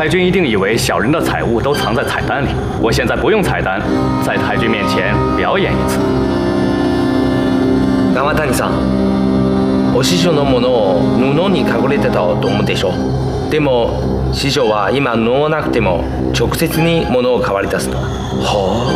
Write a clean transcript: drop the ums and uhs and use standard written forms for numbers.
太君一定以为小人的财物都藏在彩单里。我现在不用彩单，在太君面前表演一次。 川谷さん、お師匠のものを布に隠れてたと思うでしょ。でも師匠は今布なくても直接に物を買われたすと。はあ。